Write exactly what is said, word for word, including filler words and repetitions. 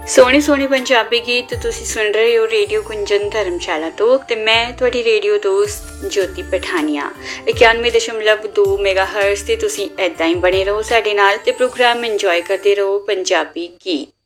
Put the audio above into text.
सोहने सोहने पंजाबी गीत तुसी सुन रहे हो रेडियो कुंजन धर्मशाला तो ते मैं थोड़ी रेडियो दोस्त ज्योति पठानिया इक्यानवे दशमलव दो मेगा हर्ट्ज ते तुसी ऐदां ही बने रहो साडे नाल ते प्रोग्राम इंजॉय करते रहो पंजाबी गीत।